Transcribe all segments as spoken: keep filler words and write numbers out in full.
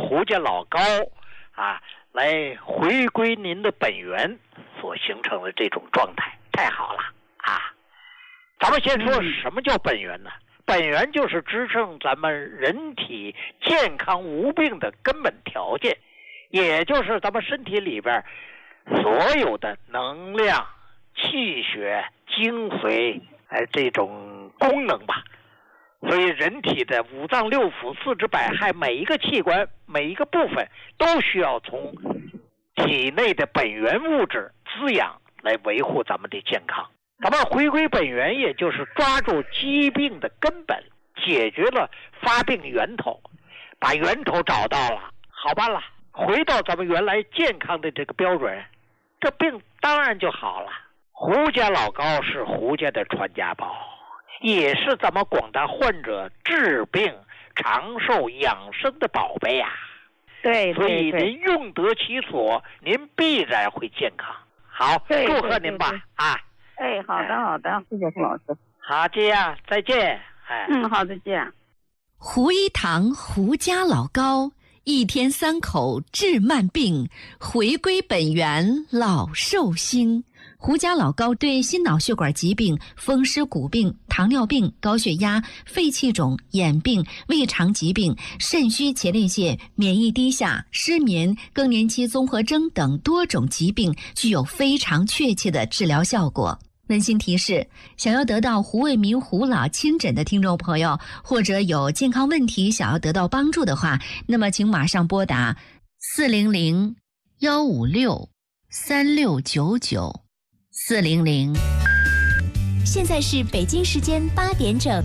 胡家老高啊，来回归您的本源所形成的这种状态，太好了啊！咱们先说什么叫本源呢？本源就是支撑咱们人体健康无病的根本条件，也就是咱们身体里边所有的能量、气血、精髓，哎，这种功能吧。所以人体的五脏六腑、四肢百骸，每一个器官、每一个部分都需要从体内的本源物质滋养来维护咱们的健康。咱们回归本源，也就是抓住疾病的根本，解决了发病源头，把源头找到了，好办了，回到咱们原来健康的这个标准，这病当然就好了。胡家老高是胡家的传家宝，也是咱们广大患者治病长寿养生的宝贝啊。 对， 所以您用得其所，您必然会健康。好，祝贺您吧啊！ 哎，好的好的，谢谢胡老师。 好，这样再见。哎， 嗯，好，再见。 胡一堂胡家老高，一天三口治慢病，回归本源老寿星。胡家老高对心脑血管疾病、风湿骨病、糖尿病、高血压、肺气肿、眼病、胃肠疾病、肾虚前列腺、免疫低下、失眠、更年期综合征等多种疾病具有非常确切的治疗效果。温馨提示：想要得到胡卫民胡老亲诊的听众朋友，或者有健康问题想要得到帮助的话，那么请马上拨打四零零幺五六三六九九四零零。 现在是北京时间八点整。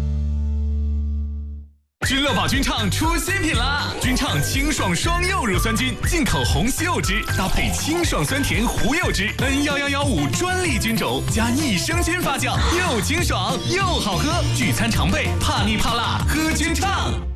君乐宝君畅出新品啦！君畅清爽双柚乳酸菌，进口红西柚汁搭配清爽酸甜胡柚汁 N 一一一五专利菌种加益生菌发酵，又清爽又好喝，聚餐常备，怕腻怕辣喝君畅。